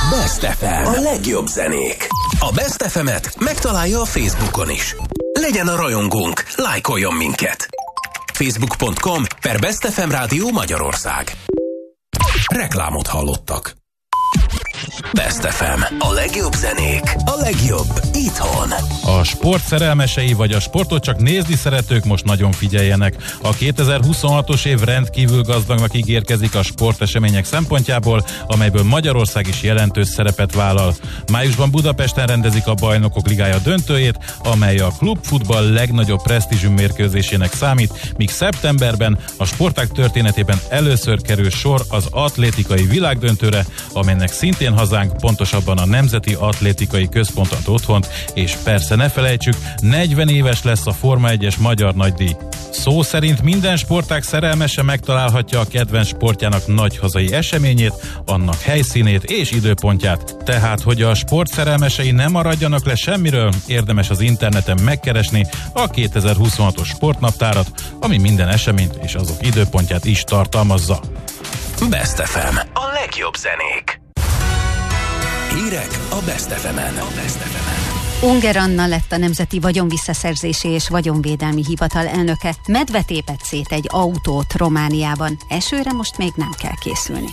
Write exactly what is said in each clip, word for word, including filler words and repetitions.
Best ef em. A legjobb zenék. A Best ef emet megtalálja a Facebookon is. Legyen a rajongónk, lájkoljon minket. facebook pont com per Best ef em Rádió Magyarország. Reklámot hallottak. Best ef em. A legjobb zenék. A legjobb itthon. A sport szerelmesei vagy a sportot csak nézni szeretők most nagyon figyeljenek. A kétezer-huszonhatos év rendkívül gazdagnak ígérkezik a sportesemények szempontjából, amelyből Magyarország is jelentős szerepet vállal. Májusban Budapesten rendezik a Bajnokok Ligája döntőjét, amely a klubfutball legnagyobb presztízsű mérkőzésének számít, míg szeptemberben a sportág történetében először kerül sor az atlétikai világdöntőre, amelynek szintén hazánk, pontosabban a Nemzeti Atlétikai Központ ad otthont, és persze ne felejtsük, negyven éves lesz a Forma egyes magyar nagydíj. Szó szerint minden sportág szerelmese megtalálhatja a kedvenc sportjának nagy hazai eseményét, annak helyszínét és időpontját. Tehát, hogy a sport szerelmesei nem maradjanak le semmiről, érdemes az interneten megkeresni a kétezer-huszonhatos sportnaptárat, ami minden eseményt és azok időpontját is tartalmazza. Best ef em. A legjobb zenék. Hírek a Best ef emen. A Best ef emen. Unger Anna lett a Nemzeti Vagyonvisszaszerzési és Vagyonvédelmi Hivatal elnöke. Medve tépett szét egy autót Romániában. Esőre most még nem kell készülni.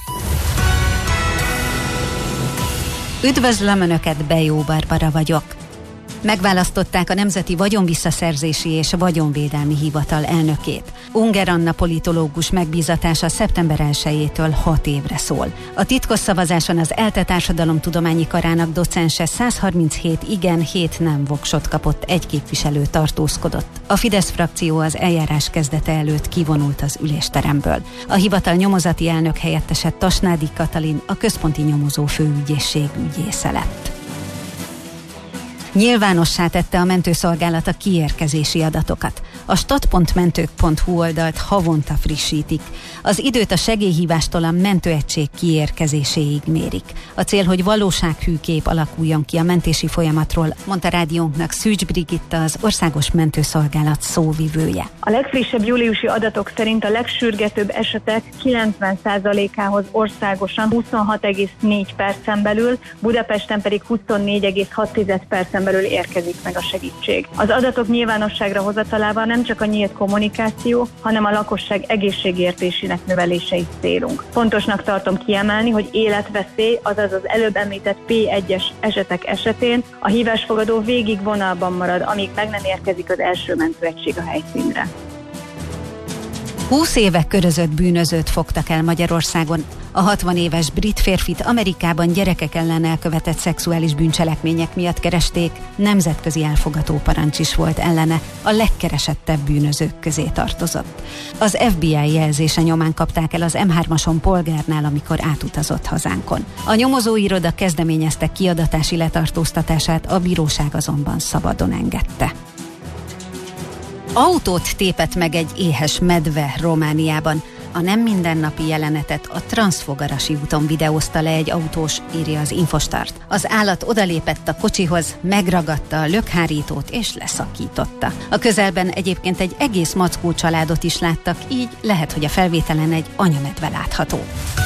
Üdvözlöm Önöket, Bejó Barbara vagyok. Megválasztották a Nemzeti Vagyonvisszaszerzési és Vagyonvédelmi Hivatal elnökét. Unger Anna politológus megbízatása szeptember elsejétől hat évre szól. A titkos szavazáson az ELTE Társadalomtudományi Karának docense száz harminchét igen, hét nem voksot kapott, egy képviselő tartózkodott. A Fidesz frakció az eljárás kezdete előtt kivonult az ülésteremből. A hivatal nyomozati elnök helyettese Tasnádi Katalin a központi nyomozó főügyészség ügyésze lett. Nyilvánossá tette a mentőszolgálat a kiérkezési adatokat. A stat pont mentők pont hu oldalt havonta frissítik. Az időt a segélyhívástól a mentőegység kiérkezéséig mérik. A cél, hogy valósághű kép alakuljon ki a mentési folyamatról, mondta rádiónknak Szűcs Brigitta, az Országos Mentőszolgálat szóvivője. A legfrissebb júliusi adatok szerint a legsürgetőbb esetek kilencven százalékához országosan huszonhat egész négy percen belül, Budapesten pedig huszonnégy egész hat percen belül érkezik meg a segítség. Az adatok nyilvánosságra hozatalával nem csak a nyílt kommunikáció, hanem a lakosság egészségértésének növelése is célunk. Fontosnak tartom kiemelni, hogy életveszély, azaz az előbb említett pé egyes esetek esetén a hívásfogadó végig vonalban marad, amíg meg nem érkezik az első mentőegység a helyszínre. húsz éve körözött bűnözőt fogtak el Magyarországon. A hatvan éves brit férfit Amerikában gyerekek ellen elkövetett szexuális bűncselekmények miatt keresték, nemzetközi elfogató parancs is volt ellene, a legkeresettebb bűnözők közé tartozott. Az ef bé i jelzése nyomán kapták el az em hármason polgárnál, amikor átutazott hazánkon. A nyomozóiroda kezdeményezte kiadatási letartóztatását, a bíróság azonban szabadon engedte. Autót tépett meg egy éhes medve Romániában. A nem mindennapi jelenetet a Transzfogarasi úton videózta le egy autós, írja az Infostart. Az állat odalépett a kocsihoz, megragadta a lökhárítót és leszakította. A közelben egyébként egy egész mackó családot is láttak, így lehet, hogy a felvételen egy anyamedve látható.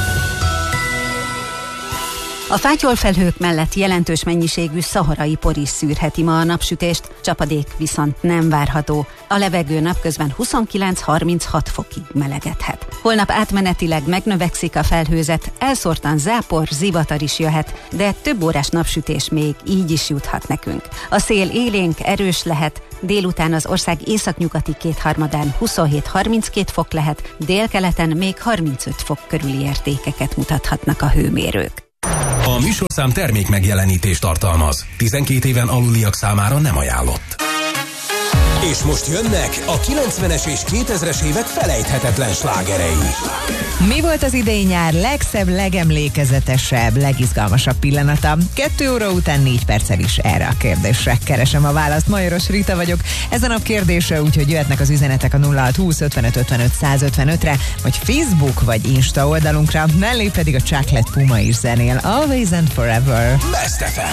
A fátyolfelhők mellett jelentős mennyiségű szaharai por is szűrheti ma a napsütést, csapadék viszont nem várható. A levegő napközben huszonkilenc-harminchat fokig melegedhet. Holnap átmenetileg megnövekszik a felhőzet, elszórtan zápor, zivatar is jöhet, de több órás napsütés még így is juthat nekünk. A szél élénk, erős lehet, délután az ország északnyugati kétharmadán huszonhét-harminckét fok lehet, délkeleten még harmincöt fok körüli értékeket mutathatnak a hőmérők. A műsorszám termék megjelenítést tartalmaz. tizenkét éven aluliak számára nem ajánlott. És most jönnek a kilencvenes és kétezres évek felejthetetlen slágerei. Mi volt az idei nyár legszebb, legemlékezetesebb, legizgalmasabb pillanata? Kettő óra után négy perccel is erre a kérdésre keresem a választ. Majoros Rita vagyok. Ez a nap kérdése, úgyhogy jöhetnek az üzenetek a nulla hat húsz ötvenöt ötvenöt száz ötvenötre, vagy Facebook vagy Insta oldalunkra, mellé pedig a Chocolate Puma is zenél. Always and Forever. Best ef em.